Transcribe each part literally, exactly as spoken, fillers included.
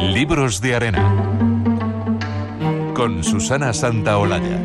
Libros de Arena con Susana Santaolalla.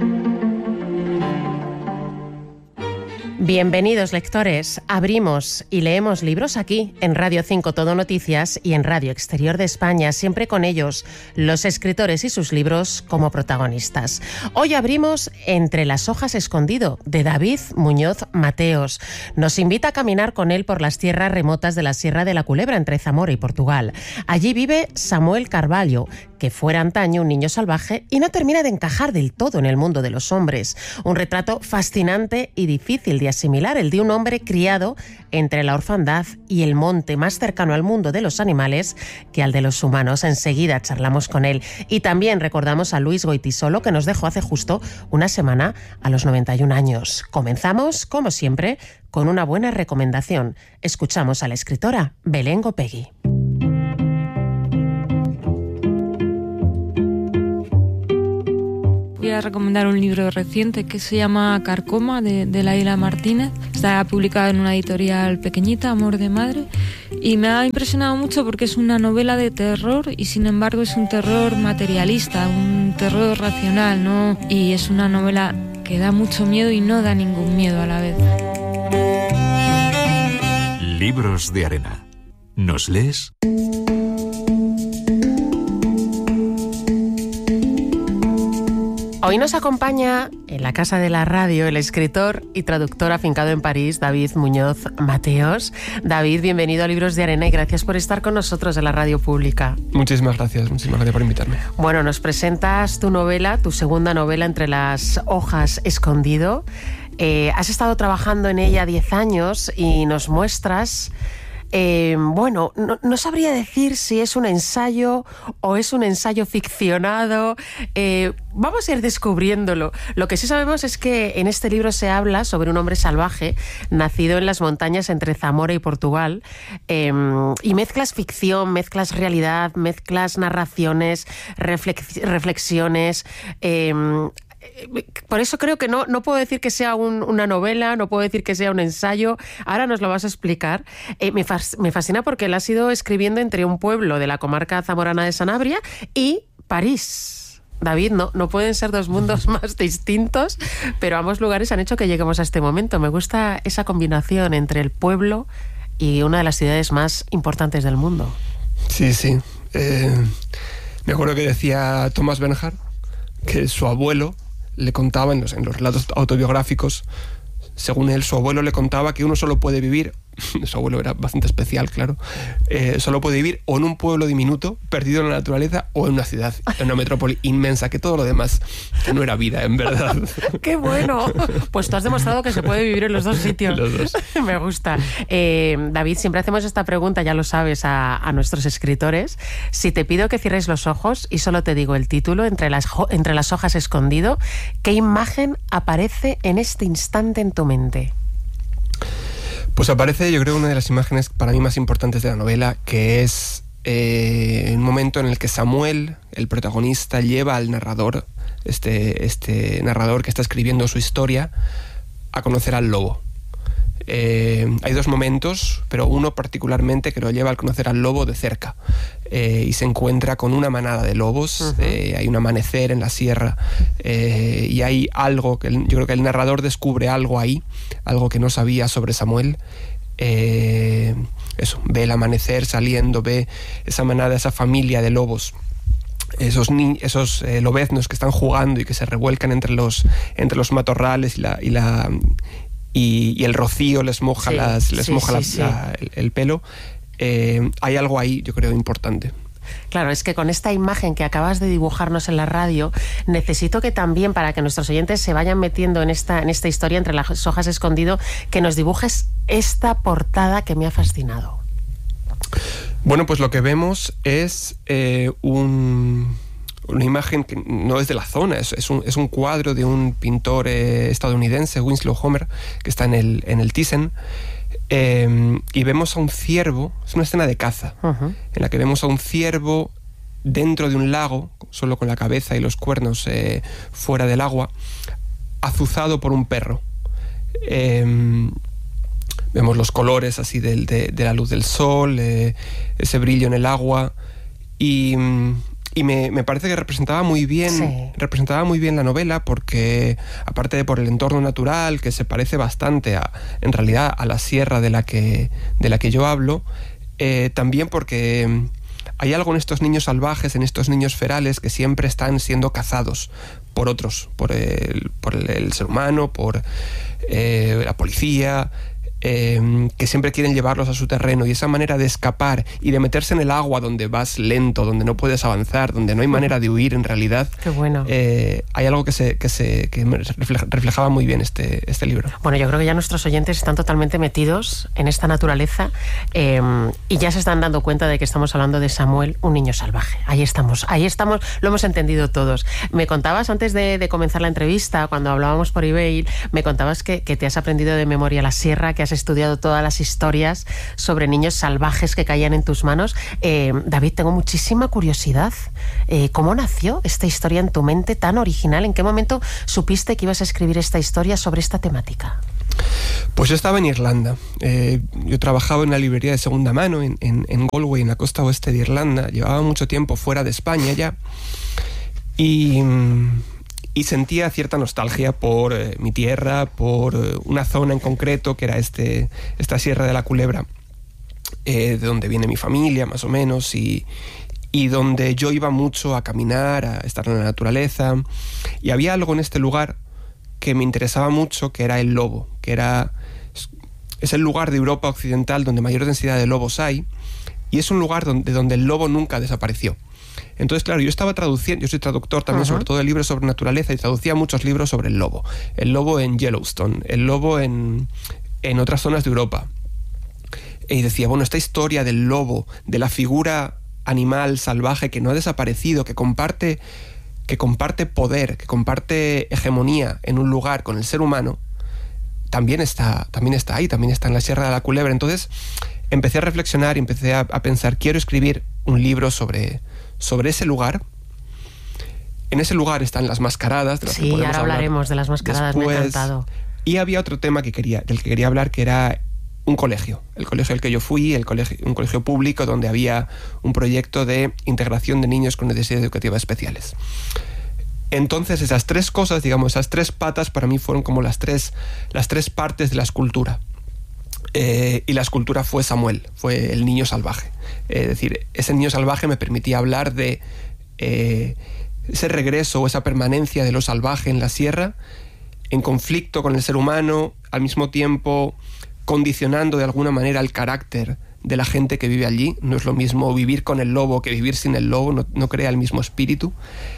Bienvenidos, lectores. Abrimos y leemos libros aquí, en Radio cinco Todo Noticias y en Radio Exterior de España, siempre con ellos, los escritores y sus libros como protagonistas. Hoy abrimos Entre las hojas escondido, de David Muñoz Mateos. Nos invita a caminar con él por las tierras remotas de la Sierra de la Culebra, entre Zamora y Portugal. Allí vive Samuel Carballo, que fuera antaño un niño salvaje y no termina de encajar del todo en el mundo de los hombres. Un retrato fascinante y difícil de asimilar, el de un hombre criado entre la orfandad y el monte, más cercano al mundo de los animales que al de los humanos. Enseguida charlamos con él. Y también recordamos a Luis Goitisolo, que nos dejó hace justo una semana a los noventa y un años. Comenzamos, como siempre, con una buena recomendación. Escuchamos a la escritora Belén Gopegui. Voy a recomendar un libro reciente que se llama Carcoma, de, de Laila Martínez. Está publicado en una editorial pequeñita, Amor de Madre, y me ha impresionado mucho porque es una novela de terror y sin embargo es un terror materialista, un terror racional, ¿no? Y es una novela que da mucho miedo y no da ningún miedo a la vez. Libros de Arena. ¿Nos lees? Hoy nos acompaña en la Casa de la Radio el escritor y traductor afincado en París, David Muñoz Mateos. David, bienvenido a Libros de Arena y gracias por estar con nosotros en la radio pública. Muchísimas gracias, muchísimas gracias por invitarme. Bueno, nos presentas tu novela, tu segunda novela, Entre las hojas escondido. Eh, has estado trabajando en ella diez años y nos muestras... Eh, bueno, no, no sabría decir si es un ensayo o es un ensayo ficcionado. Eh, vamos a ir descubriéndolo. Lo que sí sabemos es que en este libro se habla sobre un hombre salvaje nacido en las montañas entre Zamora y Portugal, eh, y mezclas ficción, mezclas realidad, mezclas narraciones, reflex- reflexiones... Eh, Por eso creo que no, no puedo decir que sea un, una novela, no puedo decir que sea un ensayo. Ahora nos lo vas a explicar. Eh, me, fas, me fascina porque él ha ido escribiendo entre un pueblo de la comarca zamorana de Sanabria y París. David, no, no pueden ser dos mundos más distintos, pero ambos lugares han hecho que lleguemos a este momento. Me gusta esa combinación entre el pueblo y una de las ciudades más importantes del mundo. Sí, sí. Eh, me acuerdo que decía Thomas Bernhard que su abuelo le contaba en los, en los relatos autobiográficos, según él, su abuelo le contaba que uno solo puede vivir, su abuelo era bastante especial, claro, eh, solo puede vivir o en un pueblo diminuto, perdido en la naturaleza, o en una ciudad, en una metrópoli inmensa, que todo lo demás que no era vida, en verdad. ¡Qué bueno! Pues tú has demostrado que se puede vivir en los dos sitios. Los dos. Me gusta. Eh, David, siempre hacemos esta pregunta, ya lo sabes, a, a nuestros escritores. Si te pido que cierres los ojos y solo te digo el título, Entre las, entre las hojas escondido, ¿qué imagen aparece en este instante en tu mente? Pues aparece, yo creo, una de las imágenes para mí más importantes de la novela, que es eh, un momento en el que Samuel, el protagonista, lleva al narrador, este, este narrador que está escribiendo su historia, a conocer al lobo. Eh, hay dos momentos, pero uno particularmente que lo lleva a conocer al lobo de cerca, eh, y se encuentra con una manada de lobos. Uh-huh. eh, hay un amanecer en la sierra, eh, y hay algo que el, yo creo que el narrador descubre algo ahí, algo que no sabía sobre Samuel. Eh, eso, ve el amanecer saliendo, ve esa manada, esa familia de lobos, esos, ni- esos eh, lobeznos que están jugando y que se revuelcan entre los, entre los matorrales y la... Y la Y, y el rocío les moja, sí, las, les sí, moja sí, la, sí. la, el, el pelo. Eh, hay algo ahí, yo creo, importante. Claro, es que con esta imagen que acabas de dibujarnos en la radio, necesito que también, para que nuestros oyentes se vayan metiendo en esta, en esta historia Entre las hojas escondido, que nos dibujes esta portada que me ha fascinado. Bueno, pues lo que vemos es eh, un... una imagen que no es de la zona, es, es, un, es un cuadro de un pintor eh, estadounidense, Winslow Homer, que está en el, en el Thyssen, eh, y vemos a un ciervo, es una escena de caza, uh-huh. en la que vemos a un ciervo dentro de un lago, solo con la cabeza y los cuernos eh, fuera del agua, azuzado por un perro. Eh, vemos los colores así de, de, de la luz del sol, eh, ese brillo en el agua, Y, y me, me parece que representaba muy bien, sí. representaba muy bien la novela, porque aparte de por el entorno natural, que se parece bastante a, en realidad, a la sierra de la que, de la que yo hablo, eh, también porque hay algo en estos niños salvajes, en estos niños ferales, que siempre están siendo cazados por otros, por el, por el, el ser humano, por eh, la policía, eh, que siempre quieren llevarlos a su terreno, y esa manera de escapar y de meterse en el agua donde vas lento, donde no puedes avanzar, donde no hay manera de huir en realidad. Qué bueno. Eh, hay algo que se que se que refleja, reflejaba muy bien este, este libro. Bueno, yo creo que ya nuestros oyentes están totalmente metidos en esta naturaleza eh, y ya se están dando cuenta de que estamos hablando de Samuel, un niño salvaje. Ahí estamos, ahí estamos, lo hemos entendido todos. Me contabas antes de, de comenzar la entrevista, cuando hablábamos por email, me contabas que, que te has aprendido de memoria la sierra, que has estudiado todas las historias sobre niños salvajes que caían en tus manos. Eh, David, tengo muchísima curiosidad. Eh, ¿Cómo nació esta historia en tu mente tan original? ¿En qué momento supiste que ibas a escribir esta historia sobre esta temática? Pues yo estaba en Irlanda. Eh, yo trabajaba en una librería de segunda mano en, en, en Galway, en la costa oeste de Irlanda. Llevaba mucho tiempo fuera de España ya. Y... y sentía cierta nostalgia por eh, mi tierra, por eh, una zona en concreto que era este, esta Sierra de la Culebra, eh, de donde viene mi familia más o menos, y, y donde yo iba mucho a caminar, a estar en la naturaleza, y había algo en este lugar que me interesaba mucho, que era el lobo, que era es el lugar de Europa occidental donde mayor densidad de lobos hay, y es un lugar donde, donde el lobo nunca desapareció. Entonces, claro, yo estaba traduciendo, yo soy traductor también, uh-huh. sobre todo de libros sobre naturaleza, y traducía muchos libros sobre el lobo. El lobo en Yellowstone, el lobo en, en otras zonas de Europa. Y decía, bueno, esta historia del lobo, de la figura animal salvaje que no ha desaparecido, que comparte, que comparte poder, que comparte hegemonía en un lugar con el ser humano, también está, también está ahí, también está en la Sierra de la Culebra. Entonces empecé a reflexionar y empecé a, a pensar, quiero escribir un libro sobre... sobre ese lugar. En ese lugar están las mascaradas, de las sí, que podemos ahora hablaremos de las mascaradas. Después, me ha encantado. Y había otro tema que quería, del que quería hablar, que era un colegio. El colegio al que yo fui, el colegio, un colegio público donde había un proyecto de integración de niños con necesidades educativas especiales. Entonces esas tres cosas, digamos, esas tres patas para mí fueron como las tres, las tres partes de la escultura. Eh, y la escultura fue Samuel, fue el niño salvaje. Es decir, ese niño salvaje me permitía hablar de eh, ese regreso o esa permanencia de lo salvaje en la sierra, en conflicto con el ser humano, al mismo tiempo condicionando de alguna manera el carácter de la gente que vive allí. No es lo mismo vivir con el lobo que vivir sin el lobo, no, no crea el mismo espíritu.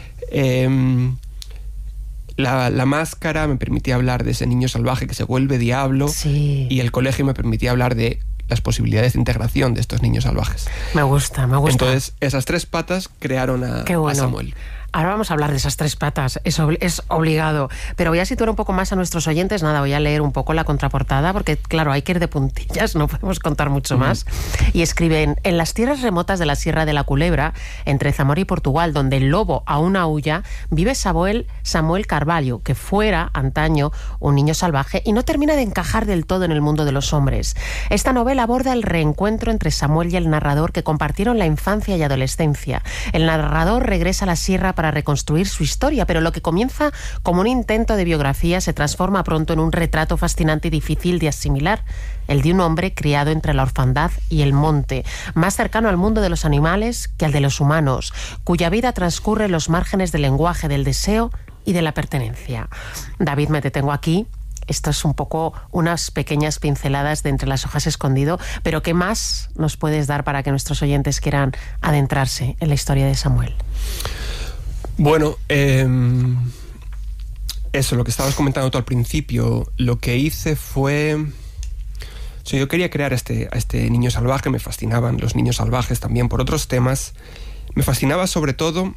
Eh, La, la máscara me permitía hablar de ese niño salvaje que se vuelve diablo, sí. Y el colegio me permitía hablar de las posibilidades de integración de estos niños salvajes. Me gusta, me gusta. Entonces, esas tres patas crearon a, Qué bueno. a Samuel. Ahora vamos a hablar de esas tres patas, es, ob- es obligado. Pero voy a situar un poco más a nuestros oyentes. Nada, voy a leer un poco la contraportada, porque claro, hay que ir de puntillas, no podemos contar mucho más. Uh-huh. Y escriben, en las tierras remotas de la Sierra de la Culebra, entre Zamora y Portugal, donde el lobo aún aúlla, vive Samuel, Samuel Carvalho, que fuera, antaño, un niño salvaje y no termina de encajar del todo en el mundo de los hombres. Esta novela aborda el reencuentro entre Samuel y el narrador, que compartieron la infancia y adolescencia. El narrador regresa a la sierra para para reconstruir su historia, pero lo que comienza como un intento de biografía se transforma pronto en un retrato fascinante y difícil de asimilar, el de un hombre criado entre la orfandad y el monte, más cercano al mundo de los animales que al de los humanos, cuya vida transcurre en los márgenes del lenguaje del deseo y de la pertenencia. David, me detengo aquí. Esto es un poco unas pequeñas pinceladas de Entre las hojas escondido, pero ¿qué más nos puedes dar para que nuestros oyentes quieran adentrarse en la historia de Samuel? Bueno, eh, eso, lo que estabas comentando tú al principio, lo que hice fue... O sea, yo quería crear este, a este niño salvaje, me fascinaban los niños salvajes también por otros temas. Me fascinaba sobre todo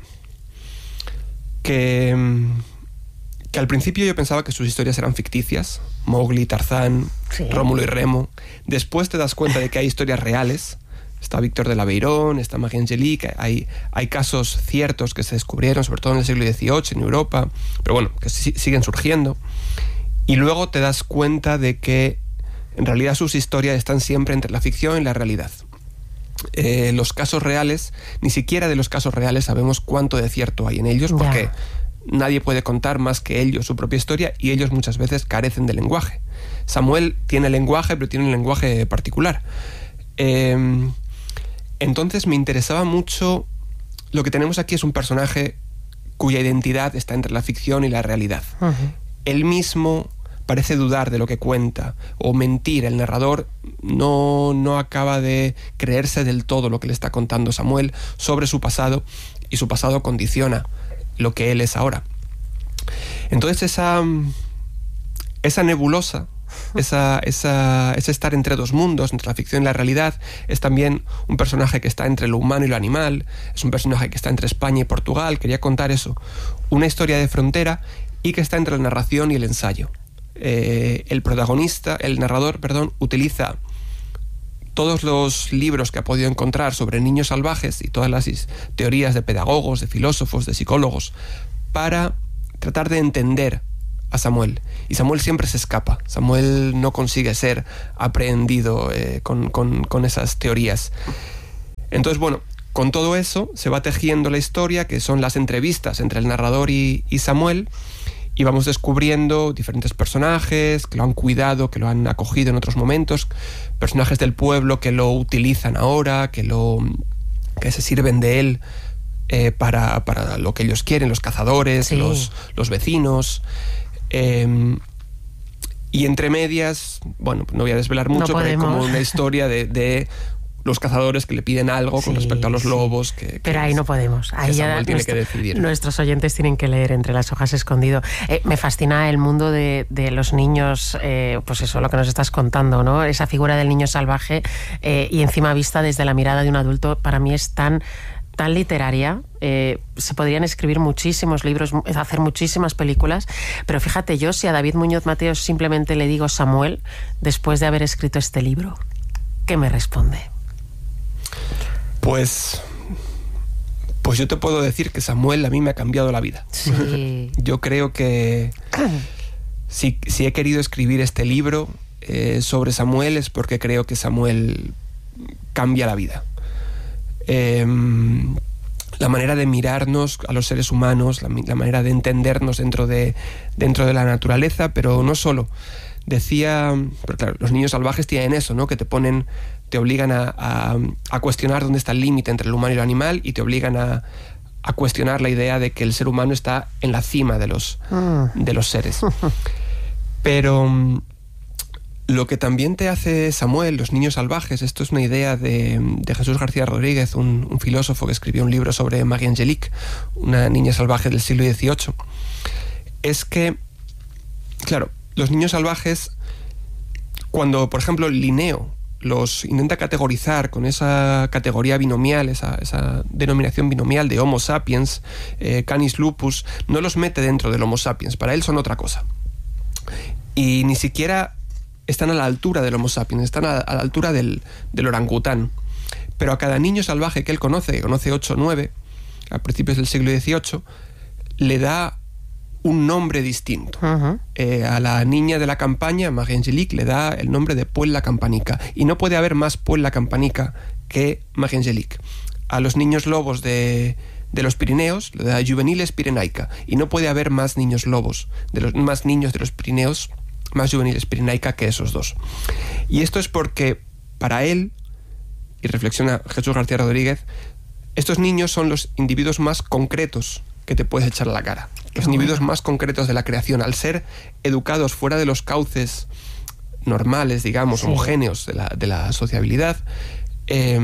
que, que al principio yo pensaba que sus historias eran ficticias, Mowgli, Tarzán, sí. Rómulo y Remo. Después te das cuenta de que hay historias reales. Está Víctor de l'Aveyron, está Marie Angélique, hay, hay casos ciertos que se descubrieron, sobre todo en el siglo dieciocho en Europa, pero bueno, que si, siguen surgiendo. Y luego te das cuenta de que en realidad sus historias están siempre entre la ficción y la realidad. eh, los casos reales, ni siquiera de los casos reales sabemos cuánto de cierto hay en ellos, porque ya. nadie puede contar más que ellos su propia historia, y ellos muchas veces carecen de lenguaje. Samuel tiene lenguaje, pero tiene un lenguaje particular. Eh, entonces me interesaba mucho. Lo que tenemos aquí es un personaje cuya identidad está entre la ficción y la realidad. Uh-huh. Él mismo parece dudar de lo que cuenta o mentir. El narrador no, no acaba de creerse del todo lo que le está contando Samuel sobre su pasado, y su pasado condiciona lo que él es ahora. Entonces esa, esa nebulosa, esa, esa, ese estar entre dos mundos, entre la ficción y la realidad, es también un personaje que está entre lo humano y lo animal, es un personaje que está entre España y Portugal. Quería contar eso, una historia de frontera, y que está entre la narración y el ensayo. Eh, el protagonista, el narrador, perdón, utiliza todos los libros que ha podido encontrar sobre niños salvajes y todas las teorías de pedagogos, de filósofos, de psicólogos, para tratar de entender a Samuel. Y Samuel siempre se escapa. Samuel no consigue ser aprehendido eh, con, con, con esas teorías. Entonces, bueno, con todo eso se va tejiendo la historia, que son las entrevistas entre el narrador y, y Samuel, y vamos descubriendo diferentes personajes que lo han cuidado, que lo han acogido en otros momentos, personajes del pueblo que lo utilizan ahora, que, lo, que se sirven de él eh, para, para lo que ellos quieren, los cazadores, sí. los, los vecinos. Eh, y entre medias, bueno, no voy a desvelar mucho, no pero hay como una historia de... de los cazadores que le piden algo sí, con respecto a los lobos. Sí. Que, Pero que ahí es, no podemos. Ahí ya tiene nuestro, que decidir. Nuestros oyentes tienen que leer Entre las hojas escondido. Eh, me fascina el mundo de, de los niños, eh, pues eso, lo que nos estás contando, ¿no? Esa figura del niño salvaje eh, y encima vista desde la mirada de un adulto, para mí es tan... tan literaria, eh, se podrían escribir muchísimos libros, hacer muchísimas películas, pero fíjate, yo si a David Muñoz Mateos simplemente le digo Samuel, después de haber escrito este libro, ¿qué me responde? Pues, pues yo te puedo decir que Samuel a mí me ha cambiado la vida. Sí. Yo creo que si, si he querido escribir este libro eh, sobre Samuel es porque creo que Samuel cambia la vida. Eh, la manera de mirarnos a los seres humanos, la, la manera de entendernos dentro de, dentro de la naturaleza, pero no solo. Decía, pero claro, los niños salvajes tienen eso, ¿no? Que te ponen, te obligan a, a, a cuestionar dónde está el límite entre el humano y el animal, y te obligan a, a cuestionar la idea de que el ser humano está en la cima de los, de los seres. Pero lo que también te hace Samuel, los niños salvajes, esto es una idea de, de Jesús García Rodríguez, un, un filósofo que escribió un libro sobre Marie Angélique, una niña salvaje del siglo dieciocho, es que, claro, los niños salvajes, cuando, por ejemplo, Linneo los intenta categorizar con esa categoría binomial, esa, esa denominación binomial de Homo sapiens, eh, Canis lupus, no los mete dentro del Homo sapiens, para él son otra cosa. Y ni siquiera están a la altura del Homo sapiens, están a, a la altura del, del orangután. Pero a cada niño salvaje que él conoce, que conoce ocho o nueve, a principios del siglo dieciocho, le da un nombre distinto. Uh-huh. Eh, a la niña de la campaña, Marie Angélique, le da el nombre de Puel la Campanica. Y no puede haber más Puel la Campanica que Marie Angélique. A los niños lobos de, de los Pirineos le da Juveniles Pirenaica. Y no puede haber más niños lobos, de los, más niños de los Pirineos, más Juveniles Pirenaica que esos dos. Y esto es porque, para él, y reflexiona Jesús García Rodríguez, estos niños son los individuos más concretos que te puedes echar a la cara. Los individuos más concretos de la creación, al ser educados fuera de los cauces normales, digamos, sí. homogéneos de la, de la sociabilidad, eh,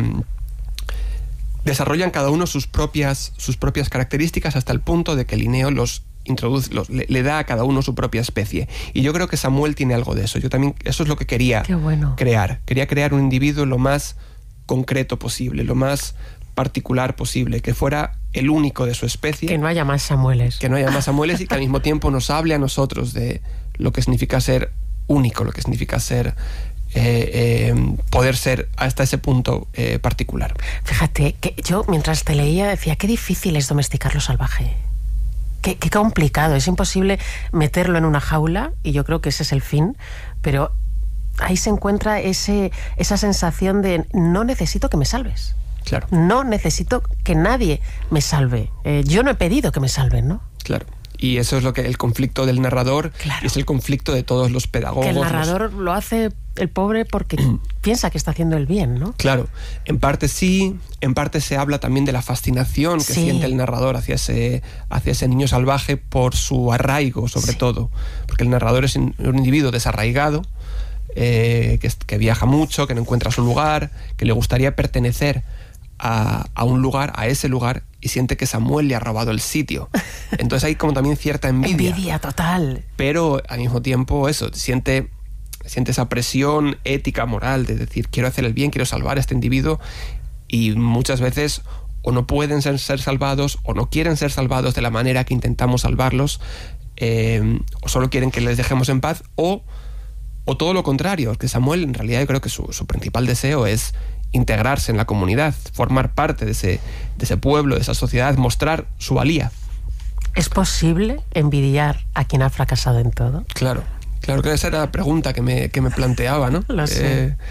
desarrollan cada uno sus propias, sus propias características, hasta el punto de que Linneo los introduce, los, le, le da a cada uno su propia especie. Y yo creo que Samuel tiene algo de eso. Yo también, eso es lo que quería Qué bueno. crear. Quería crear un individuo lo más concreto posible, lo más particular posible, que fuera el único de su especie. Que no haya más Samueles. Que no haya más Samueles y que al mismo tiempo nos hable a nosotros de lo que significa ser único, lo que significa ser eh, eh, poder ser hasta ese punto eh, particular. Fíjate, que yo mientras te leía decía, qué difícil es domesticar lo salvaje. Qué, qué complicado, es imposible meterlo en una jaula, y yo creo que ese es el fin, pero ahí se encuentra ese, esa sensación de no necesito que me salves. Claro. No necesito que nadie me salve. Eh, yo no he pedido que me salven, ¿no? Claro. Y eso es lo que el conflicto del narrador, claro. y es el conflicto de todos los pedagogos. Que el narrador los... lo hace el pobre porque piensa que está haciendo el bien, ¿no? Claro, en parte sí, en parte se habla también de la fascinación que sí. siente el narrador hacia ese, hacia ese niño salvaje por su arraigo, sobre sí. todo. Porque el narrador es un individuo desarraigado, eh, que, que viaja mucho, que no encuentra su lugar, que le gustaría pertenecer a, a un lugar, a ese lugar, y siente que Samuel le ha robado el sitio. Entonces hay como también cierta envidia. Envidia total. Pero al mismo tiempo eso, siente, siente esa presión ética, moral, de decir, quiero hacer el bien, quiero salvar a este individuo, y muchas veces o no pueden ser, ser salvados, o no quieren ser salvados de la manera que intentamos salvarlos, eh, o solo quieren que les dejemos en paz, o, o todo lo contrario, que Samuel en realidad yo creo que su, su principal deseo es integrarse en la comunidad, formar parte de ese, de ese pueblo, de esa sociedad, mostrar su valía. ¿Es posible envidiar a quien ha fracasado en todo? Claro, claro que esa era la pregunta que me, que me planteaba, ¿no? Lo sé. Eh,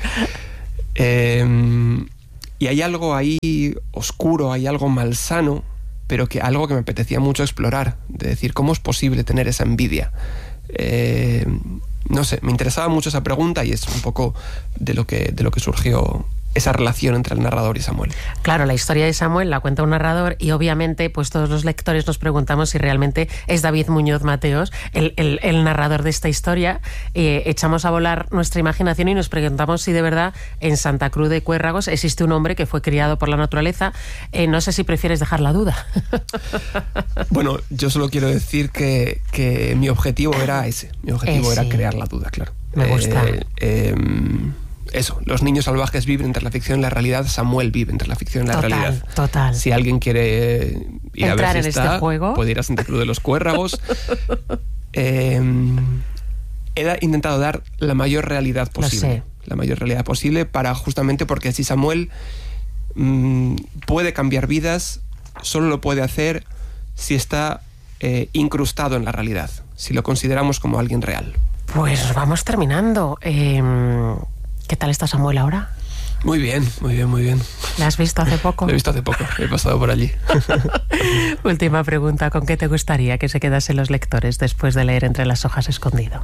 eh, y hay algo ahí oscuro, hay algo malsano, pero que algo que me apetecía mucho explorar, de decir, ¿cómo es posible tener esa envidia? Eh, no sé, me interesaba mucho esa pregunta y es un poco de lo que, de lo que surgió esa relación entre el narrador y Samuel. Claro, la historia de Samuel la cuenta un narrador y obviamente pues todos los lectores nos preguntamos si realmente es David Muñoz Mateos el, el, el narrador de esta historia. Eh, echamos a volar nuestra imaginación y nos preguntamos si de verdad en Santa Cruz de Cuérragos existe un hombre que fue criado por la naturaleza. Eh, no sé si prefieres dejar la duda. Bueno, yo solo quiero decir que, que mi objetivo era ese. Mi objetivo ese. era crear la duda, claro. Me gusta. Eh, eh, Eso, los niños salvajes viven entre la ficción y la realidad. Samuel vive entre la ficción y la total, realidad. Total. Si alguien quiere ir entrar a ver si en está, este juego, puede ir a Santa Cruz de los Cuérragos. eh, he intentado dar la mayor realidad posible. La mayor realidad posible para justamente porque si Samuel mmm, puede cambiar vidas, solo lo puede hacer si está eh, incrustado en la realidad, si lo consideramos como alguien real. Pues vamos terminando. Eh, ¿Qué tal está Samuel ahora? Muy bien, muy bien, muy bien. ¿La has visto hace poco? Lo he visto hace poco, he pasado por allí. Última pregunta, ¿con qué te gustaría que se quedasen los lectores después de leer Entre las hojas escondido?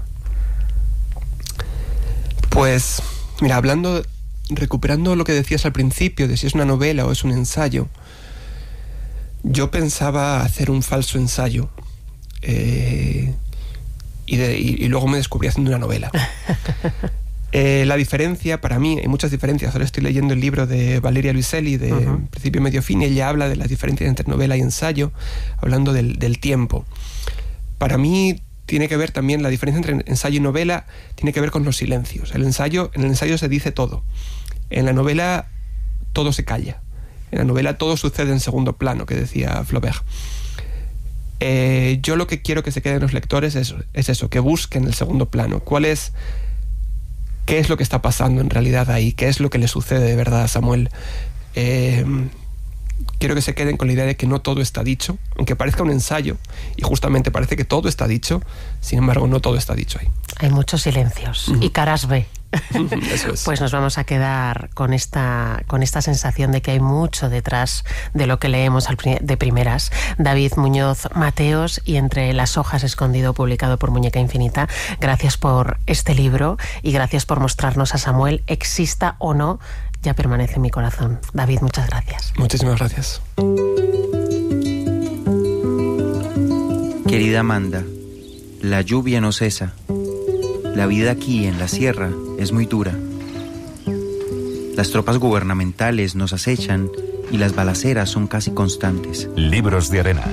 Pues, mira, hablando, recuperando lo que decías al principio, de si es una novela o es un ensayo, yo pensaba hacer un falso ensayo, eh, y, de, y, y luego me descubrí haciendo una novela. Eh, la diferencia, para mí, hay muchas diferencias. Ahora estoy leyendo el libro de Valeria Luiselli, de uh-huh. Principio, Medio, Fin, y ella habla de las diferencias entre novela y ensayo, hablando del, del tiempo. Para mí tiene que ver también, la diferencia entre ensayo y novela tiene que ver con los silencios. El ensayo, en el ensayo se dice todo. En la novela todo se calla. En la novela todo sucede en segundo plano, que decía Flaubert. Eh, yo lo que quiero que se queden los lectores es, es eso, que busquen el segundo plano. ¿Cuál es... ¿Qué es lo que está pasando en realidad ahí? ¿Qué es lo que le sucede de verdad a Samuel? Eh, quiero que se queden con la idea de que no todo está dicho, aunque parezca un ensayo, y justamente parece que todo está dicho, sin embargo no todo está dicho ahí. Hay muchos silencios uh-huh. y caras B. Eso es. Pues nos vamos a quedar con esta, con esta sensación de que hay mucho detrás de lo que leemos al, de primeras. David Muñoz Mateos y Entre las hojas escondido, publicado por Muñeca Infinita. Gracias por este libro y gracias por mostrarnos a Samuel, exista o no, ya permanece en mi corazón. David, muchas gracias. Muchísimas gracias. Querida Amanda, la lluvia no cesa. La vida aquí en la sierra es muy dura. Las tropas gubernamentales nos acechan y las balaceras son casi constantes. Libros de Arena.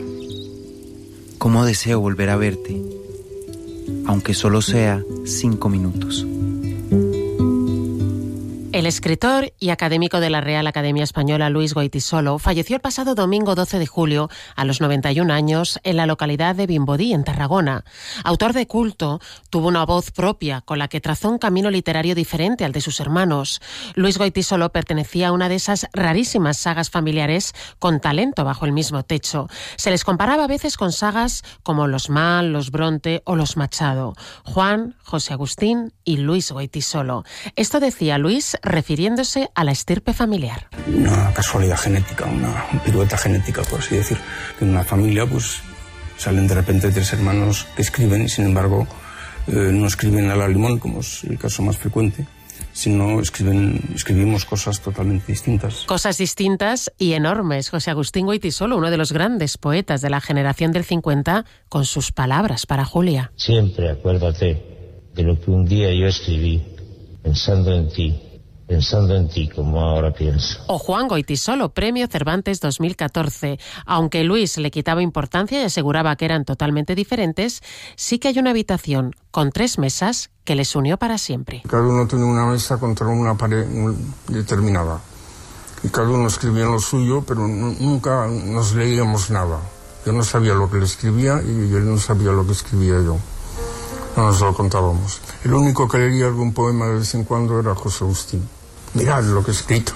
Cómo deseo volver a verte, aunque solo sea cinco minutos. El escritor y académico de la Real Academia Española Luis Goytisolo falleció el pasado domingo doce de julio a los noventa y un años en la localidad de Vimbodí, en Tarragona. Autor de culto, tuvo una voz propia con la que trazó un camino literario diferente al de sus hermanos. Luis Goytisolo pertenecía a una de esas rarísimas sagas familiares con talento bajo el mismo techo. Se les comparaba a veces con sagas como los Mann, los Bronte o los Machado. Juan, José Agustín y Luis Goytisolo. Esto decía Luis refiriéndose a la estirpe familiar. Una casualidad genética, una pirueta genética, por así decir. En una familia pues salen de repente tres hermanos que escriben y sin embargo eh, no escriben a la limón, como es el caso más frecuente, sino escriben, escribimos cosas totalmente distintas. Cosas distintas y enormes. José Agustín Goytisolo, uno de los grandes poetas de la generación del cincuenta, con sus palabras para Julia. Siempre acuérdate de lo que un día yo escribí, pensando en ti. Pensando en ti como ahora pienso. O Juan Goytisolo, Premio Cervantes dos mil catorce. Aunque Luis le quitaba importancia y aseguraba que eran totalmente diferentes, sí que hay una habitación con tres mesas que les unió para siempre. Cada uno tenía una mesa contra una pared determinada. Y cada uno escribía lo suyo, pero nunca nos leíamos nada. Yo no sabía lo que le escribía y él no sabía lo que escribía yo. No nos lo contábamos. El único que leía algún poema de vez en cuando era José Agustín. Mirad lo que he escrito.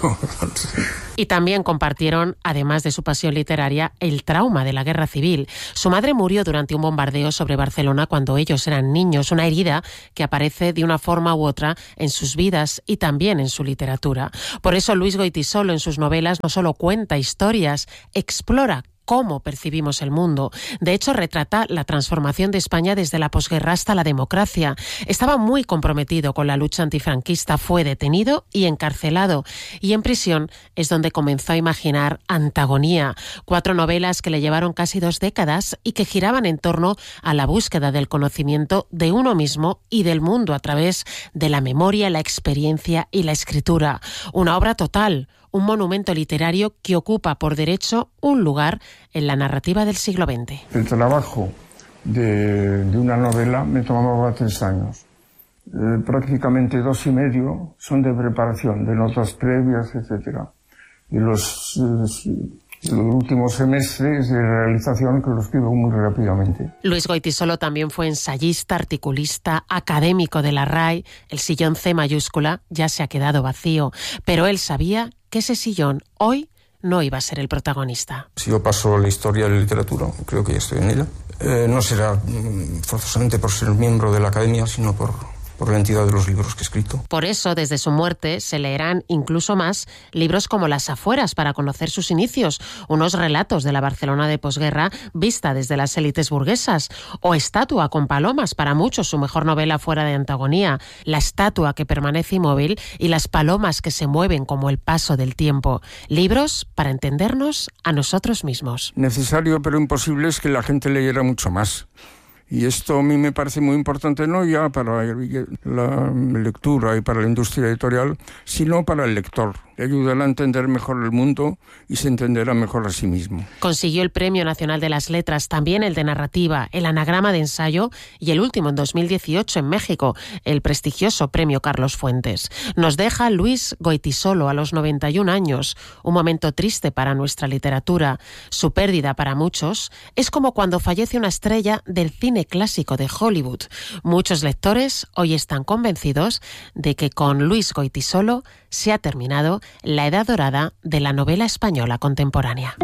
Y también compartieron, además de su pasión literaria, el trauma de la guerra civil. Su madre murió durante un bombardeo sobre Barcelona cuando ellos eran niños, una herida que aparece de una forma u otra en sus vidas y también en su literatura. Por eso Luis Goytisolo en sus novelas no solo cuenta historias, explora cómo percibimos el mundo. De hecho, retrata la transformación de España desde la posguerra hasta la democracia. Estaba muy comprometido con la lucha antifranquista, fue detenido y encarcelado. Y en prisión es donde comenzó a imaginar Antagonía, cuatro novelas que le llevaron casi dos décadas y que giraban en torno a la búsqueda del conocimiento de uno mismo y del mundo a través de la memoria, la experiencia y la escritura. Una obra total, un monumento literario que ocupa por derecho un lugar en la narrativa del siglo veinte. El trabajo de, de una novela me tomaba tres años. Eh, prácticamente dos y medio son de preparación, de notas previas, etcétera. Y los, eh, los últimos semestres de realización que lo escribo muy rápidamente. Luis Goytisolo también fue ensayista, articulista, académico de la R A E. El sillón C mayúscula ya se ha quedado vacío, pero él sabía que ese sillón hoy no iba a ser el protagonista. Si yo paso la historia de la literatura, creo que ya estoy en ella, eh, no será forzosamente por ser miembro de la academia, sino por, por la entidad de los libros que he escrito. Por eso, desde su muerte, se leerán incluso más libros como Las afueras, para conocer sus inicios, unos relatos de la Barcelona de posguerra vista desde las élites burguesas, o Estatua con palomas, para muchos su mejor novela fuera de Antagonía, la estatua que permanece inmóvil y las palomas que se mueven como el paso del tiempo. Libros para entendernos a nosotros mismos. Necesario pero imposible es que la gente leyera mucho más. Y esto a mí me parece muy importante, no ya para la lectura y para la industria editorial, sino para el lector. Le ayudará a entender mejor el mundo y se entenderá mejor a sí mismo. Consiguió el Premio Nacional de las Letras, también el de Narrativa, el Anagrama de Ensayo y el último en dos mil dieciocho en México, el prestigioso Premio Carlos Fuentes. Nos deja Luis Goytisolo a los noventa y un años, un momento triste para nuestra literatura. Su pérdida para muchos es como cuando fallece una estrella del cine clásico de Hollywood. Muchos lectores hoy están convencidos de que con Luis Goytisolo se ha terminado la edad dorada de la novela española contemporánea.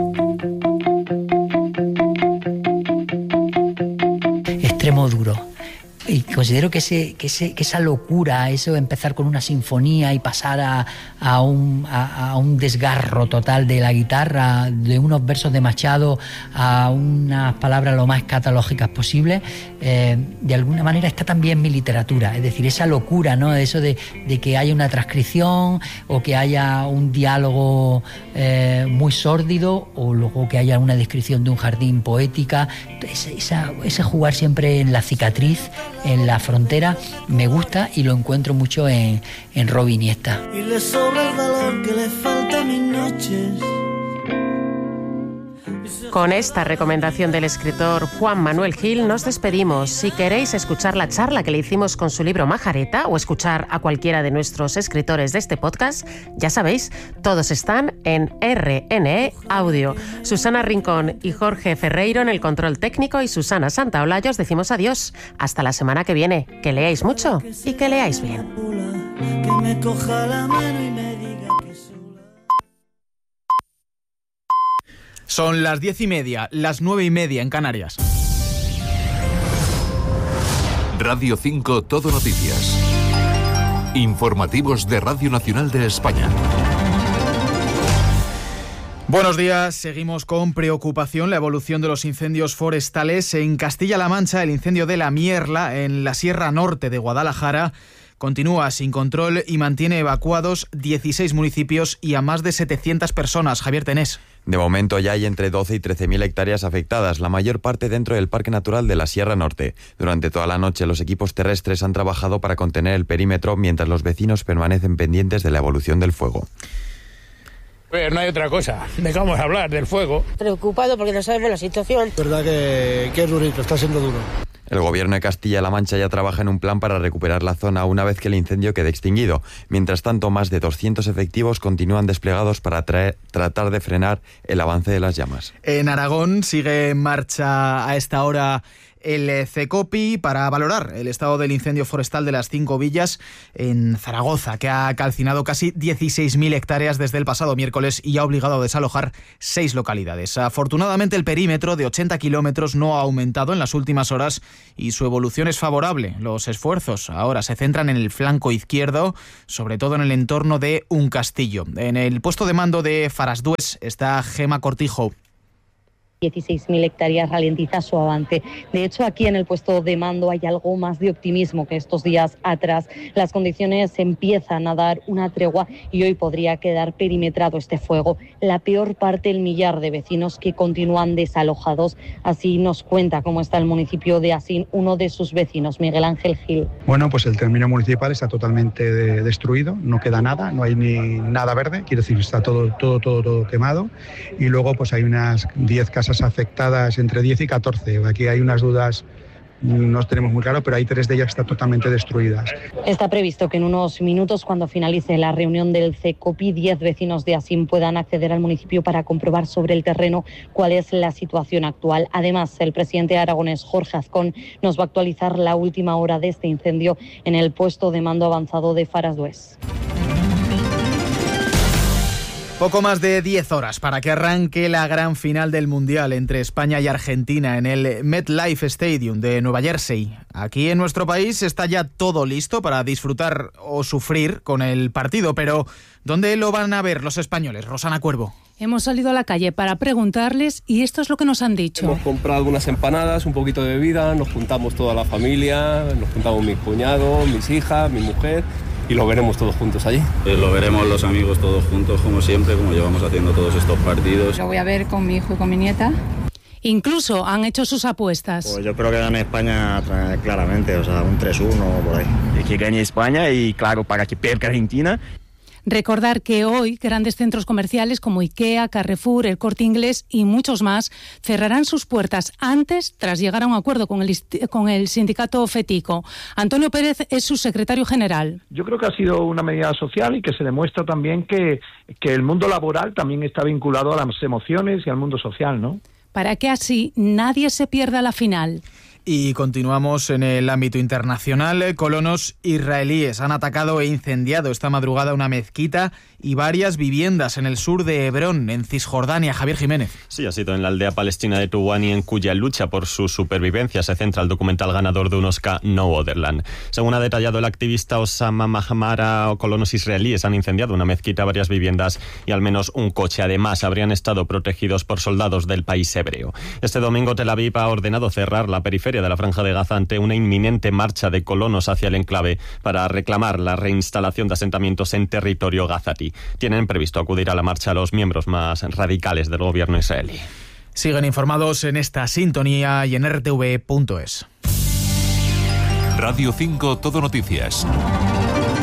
Extremo duro. Y considero que, ese, que, ese, que esa locura, eso de empezar con una sinfonía y pasar a, a, un, a, a un desgarro total de la guitarra, de unos versos de Machado a unas palabras lo más escatológicas posible, eh, de alguna manera está también en mi literatura. Es decir, esa locura, ¿no? Eso de, de que haya una transcripción o que haya un diálogo eh, muy sórdido o luego que haya una descripción de un jardín poética. Ese, esa, ese jugar siempre en la cicatriz, en la frontera, me gusta y lo encuentro mucho en, en Robin Iniesta. Y le sobra el valor que le falta a mis noches. Con esta recomendación del escritor Juan Manuel Gil nos despedimos. Si queréis escuchar la charla que le hicimos con su libro Majareta o escuchar a cualquiera de nuestros escritores de este podcast, ya sabéis, todos están en R N E Audio. Susana Rincón y Jorge Ferreiro en el control técnico y Susana Santaolalla os decimos adiós. Hasta la semana que viene. Que leáis mucho y que leáis bien. Que me coja la mano y me diga que sola. Son las diez y media, las nueve y media en Canarias. Radio cinco Todo Noticias. Informativos de Radio Nacional de España. Buenos días, seguimos con preocupación la evolución de los incendios forestales. En Castilla-La Mancha, el incendio de la Mierla, en la Sierra Norte de Guadalajara, continúa sin control y mantiene evacuados dieciséis municipios y a más de setecientas personas. Javier Tenés. De momento ya hay entre doce y trece mil hectáreas afectadas, la mayor parte dentro del Parque Natural de la Sierra Norte. Durante toda la noche los equipos terrestres han trabajado para contener el perímetro mientras los vecinos permanecen pendientes de la evolución del fuego. Pues no hay otra cosa, dejamos hablar del fuego. Preocupado porque no sabemos la situación. Verdad que, que es durito, está siendo duro. El gobierno de Castilla-La Mancha ya trabaja en un plan para recuperar la zona una vez que el incendio quede extinguido. Mientras tanto, más de doscientos efectivos continúan desplegados para traer, tratar de frenar el avance de las llamas. En Aragón sigue en marcha a esta hora el CECOPI para valorar el estado del incendio forestal de las Cinco Villas en Zaragoza, que ha calcinado casi dieciséis mil hectáreas desde el pasado miércoles y ha obligado a desalojar seis localidades. Afortunadamente, el perímetro de ochenta kilómetros no ha aumentado en las últimas horas y su evolución es favorable. Los esfuerzos ahora se centran en el flanco izquierdo, sobre todo en el entorno de Un Castillo. En el puesto de mando de Farasdués está Gema Cortijo. dieciséis mil hectáreas ralentiza su avance. De hecho, aquí en el puesto de mando hay algo más de optimismo que estos días atrás. Las condiciones empiezan a dar una tregua y hoy podría quedar perimetrado este fuego. La peor parte, el millar de vecinos que continúan desalojados. Así nos cuenta cómo está el municipio de Asín, uno de sus vecinos, Miguel Ángel Gil. Bueno, pues el término municipal está totalmente de, destruido, no queda nada, no hay ni nada verde, quiero decir, está todo, todo, todo, todo quemado. Y luego pues hay unas diez casas afectadas, entre diez y catorce. Aquí hay unas dudas, no tenemos muy claro, pero hay tres de ellas que están totalmente destruidas. Está previsto que en unos minutos, cuando finalice la reunión del CECOPI, diez vecinos de Asín puedan acceder al municipio para comprobar sobre el terreno cuál es la situación actual. Además, el presidente aragonés, Jorge Azcón, nos va a actualizar la última hora de este incendio en el puesto de mando avanzado de Farasdués. Poco más de diez horas para que arranque la gran final del Mundial entre España y Argentina en el MetLife Stadium de Nueva Jersey. Aquí en nuestro país está ya todo listo para disfrutar o sufrir con el partido, pero ¿dónde lo van a ver los españoles? Rosana Cuervo. Hemos salido a la calle para preguntarles y esto es lo que nos han dicho. Hemos comprado unas empanadas, un poquito de bebida, nos juntamos toda la familia, nos juntamos mis cuñados, mis hijas, mi mujer. Y lo veremos todos juntos allí. Eh, lo veremos los amigos todos juntos, como siempre, como llevamos haciendo todos estos partidos. Lo voy a ver con mi hijo y con mi nieta. Incluso han hecho sus apuestas. Pues yo creo que gane España claramente, o sea, un tres uno por ahí. Y que gane España y, claro, para que pierda Argentina. Recordar que hoy grandes centros comerciales como IKEA, Carrefour, El Corte Inglés y muchos más cerrarán sus puertas antes tras llegar a un acuerdo con el, con el sindicato FETICO. Antonio Pérez es su secretario general. Yo creo que ha sido una medida social y que se demuestra también que, que el mundo laboral también está vinculado a las emociones y al mundo social, ¿no? Para que así nadie se pierda la final. Y continuamos en el ámbito internacional. Colonos israelíes han atacado e incendiado esta madrugada una mezquita y varias viviendas en el sur de Hebrón, en Cisjordania. Javier Jiménez. Sí, ha sido en la aldea palestina de Tuwani, en cuya lucha por su supervivencia se centra el documental ganador de un Oscar, No Otherland. Según ha detallado el activista Osama Mahamara, colonos israelíes han incendiado una mezquita, varias viviendas y al menos un coche. Además, habrían estado protegidos por soldados del país hebreo. Este domingo Tel Aviv ha ordenado cerrar la periferia de la Franja de Gaza ante una inminente marcha de colonos hacia el enclave para reclamar la reinstalación de asentamientos en territorio gazatí. Tienen previsto acudir a la marcha los miembros más radicales del gobierno israelí. Siguen informados en esta sintonía y en R T V punto es. Radio cinco Todo Noticias.